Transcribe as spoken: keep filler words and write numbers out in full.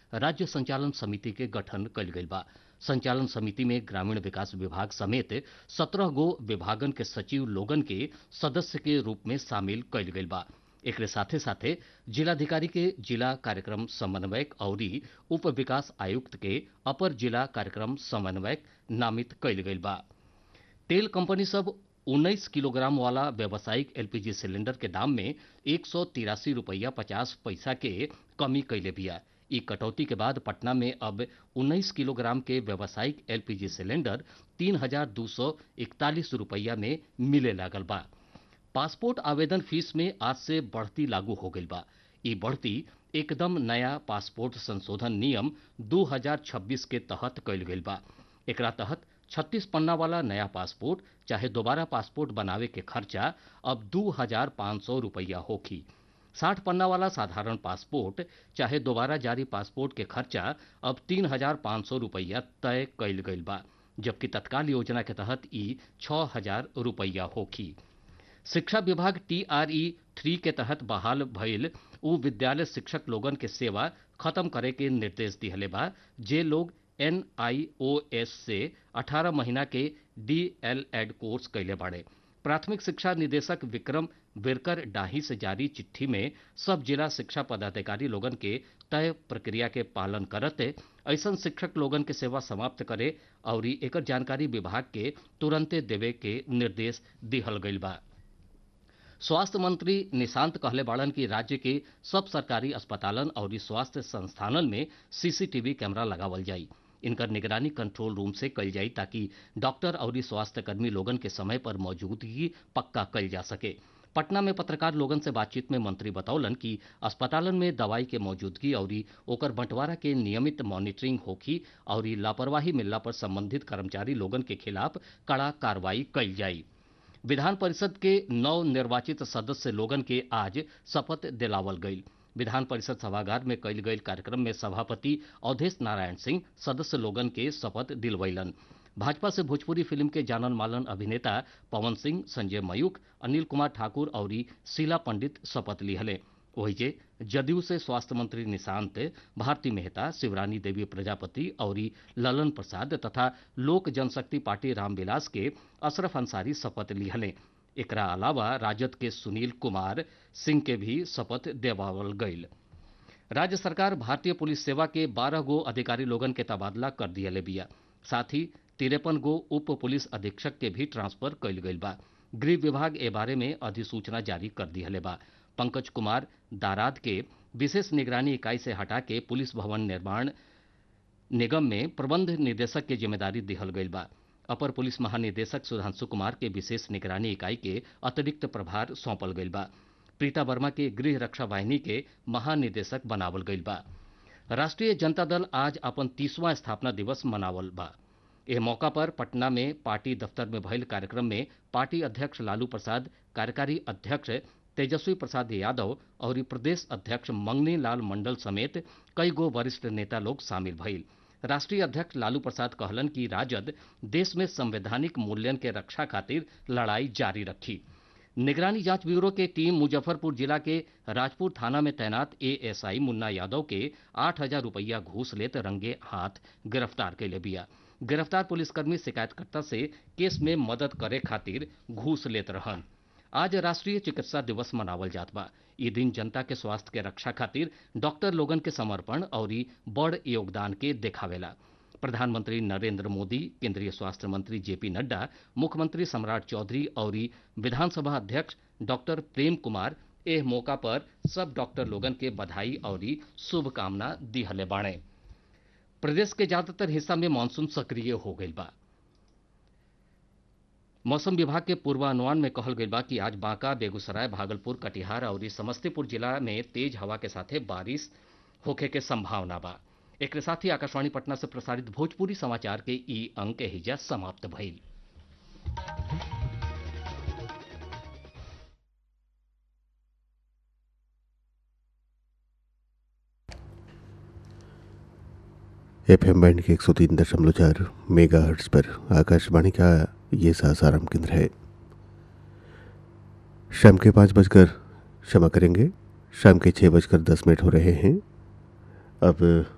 राज्य संचालन समिति के गठन कइल गइल बा। संचालन समिति में ग्रामीण विकास विभाग समेत सत्रह गो विभागन के सचिव लोगन के सदस्य के रूप में शामिल कइल गइल बा। एकरे साथे साथे जिलाधिकारी के जिला कार्यक्रम समन्वयक अउरी उप विकास आयुक्त के अपर जिला कार्यक्रम समन्वयक नामित कइल गइल बा। तेल कंपनी सब उन्नीस किलोग्राम वाला व्यावसायिक एलपीजी सिलेंडर के दाम में एक सौ तिरासी रुपया पचास पैसा के कमी कैले बिया। ई कटौती के बाद पटना में अब उन्नीस किलोग्राम के व्यावसायिक एलपीजी सिलेंडर तीन हजार दो सौ इकतालीस रुपया में मिले लागल बा। पासपोर्ट आवेदन फीस में आज से बढ़ती लागू हो गई बा। ई बढ़ती एकदम नया पासपोर्ट संशोधन नियम दो हजार छब्बीस के तहत कैल गई बा। एकरा तहत छत्तीस पन्ना वाला नया पासपोर्ट चाहे दोबारा पासपोर्ट बनावे के खर्चा अब दो हजार पाँच सौ रुपया होखी। साठ पन्ना वाला साधारण पासपोर्ट चाहे दोबारा जारी पासपोर्ट के खर्चा अब तीन हजार पाँच सौ रुपया तय कैल गई बा, जबकि तत्काल योजना के तहत ई छह हजार रुपया होखी। शिक्षा विभाग टीआरई थ्री के तहत बहाल भइल उ विद्यालय शिक्षक लोगन के सेवा खत्म करे के निर्देश दिहले बा, जे लोग एनआईओएस से अठारह महीना के डीएलएड कोर्स कैले बाड़े। प्राथमिक शिक्षा निदेशक विक्रम विरकर डाही से जारी चिट्ठी में सब जिला शिक्षा पदाधिकारी लोगन के तय प्रक्रिया के पालन करते ऐसन शिक्षक लोगन के सेवा समाप्त करे और एकर जानकारी विभाग के तुरंते देवे के निर्देश दिहल गइल बा। स्वास्थ्य मंत्री निशांत कहले बाड़न कि राज्य के सब सरकारी अस्पतालन और स्वास्थ्य संस्थानन में सीसीटीवी कैमरा लगावल जाई। इनकर निगरानी कंट्रोल रूम से कल जाई ताकि डॉक्टर और स्वास्थ्य कर्मी लोगन के समय पर मौजूदगी पक्का कल जा सके। पटना में पत्रकार लोगन से बातचीत में मंत्री बतौलन कि अस्पतालन में दवाई के मौजूदगी और ओकर बंटवारा के नियमित मॉनिटरिंग होखी और लापरवाही मिलला पर संबंधित कर्मचारी लोगन के खिलाफ कड़ा कार्रवाई कल जाई। विधान परिषद के नव निर्वाचित सदस्य लोगन के आज शपथ दिलावल गई। विधान परिषद सभागार में कल गई कार्यक्रम में सभापति अवधेश नारायण सिंह सदस्य लोगन के शपथ दिलवैलन। भाजपा से भोजपुरी फिल्म के जानन मालन अभिनेता पवन सिंह, संजय मयूख, अनिल कुमार ठाकुर और शीला पंडित शपथ लिहले। वहीजे जदयू से स्वास्थ्य मंत्री निशांत, भारती मेहता, शिवरानी देवी प्रजापति और ललन प्रसाद तथा लोक जनशक्ति पार्टी रामविलास के अशरफ अंसारी शपथ लिहले। एकरा अलावा राजद के सुनील कुमार सिंह के भी शपथ देवावल गईल। राज्य सरकार भारतीय पुलिस सेवा के बारह गो अधिकारी लोगन के तबादला कर दियले बिया। साथ ही तिरपन गो उप पुलिस अधीक्षक के भी ट्रांसफर कइल गईल बा। गृह विभाग ए बारे में अधिसूचना जारी कर दिहले बा। पंकज कुमार दाराद के विशेष निगरानी इकाई से हटा के पुलिस भवन निर्माण निगम में प्रबंध निदेशक के जिम्मेदारी दिहल गईल बा। अपर पुलिस महानिदेशक सुधांशु कुमार के विशेष निगरानी इकाई के अतिरिक्त प्रभार सौंपल गईल बा। प्रीता वर्मा के गृह रक्षा वाहिनी के महानिदेशक बनावल गईल बा। राष्ट्रीय जनता दल आज अपन तीसवां स्थापना दिवस मनावल बा। एह मौका पर पटना में पार्टी दफ्तर में भइल कार्यक्रम में पार्टी अध्यक्ष लालू प्रसाद, कार्यकारी अध्यक्ष तेजस्वी प्रसाद यादव और प्रदेश अध्यक्ष मंगनी लाल मंडल समेत कई गो वरिष्ठ नेता लोग शामिल भइल। राष्ट्रीय अध्यक्ष लालू प्रसाद कहलन कि राजद देश में संवैधानिक मूल्यन के रक्षा खातिर लड़ाई जारी रखी। निगरानी जांच ब्यूरो के टीम मुजफ्फरपुर जिला के राजपुर थाना में तैनात एएसआई मुन्ना यादव के आठ हजार रुपया घूस लेत रंगे हाथ गिरफ्तार कैले बिया। गिरफ्तार पुलिसकर्मी शिकायतकर्ता से केस में मदद करे खातिर घूस लेत रहन। आज राष्ट्रीय चिकित्सा दिवस मनावल जात बा। ई दिन जनता के स्वास्थ्य के रक्षा खातिर डॉक्टर लोगन के समर्पण और बड़ योगदान के देखावेला। प्रधानमंत्री नरेंद्र मोदी, केंद्रीय स्वास्थ्य मंत्री जेपी नड्डा, मुख्यमंत्री सम्राट चौधरी और विधानसभा अध्यक्ष डॉक्टर प्रेम कुमार एह मौका पर सब डॉक्टर लोगन के बधाई और शुभकामना दिहले बाणे। प्रदेश के ज्यादातर हिस्सा में मानसून सक्रिय हो गई बा। मौसम विभाग के पूर्वानुमान में कहल गई बा कि आज बांका, बेगूसराय, भागलपुर, कटिहार और समस्तीपुर जिला में तेज हवा के साथे बारिश होखे के संभावना बा। एक साथ ही आकाशवाणी पटना से प्रसारित भोजपुरी समाचार के ई अंक हिजा समाप्त भइल। एफ एम बैंड के एक सौ तीन दशमलव चार मेगा हर्ट्ज पर आकाशवाणी का ये सासाराम केंद्र है। शाम के पाँच बजकर क्षमा करेंगे शाम के छः बजकर दस मिनट हो रहे हैं। अब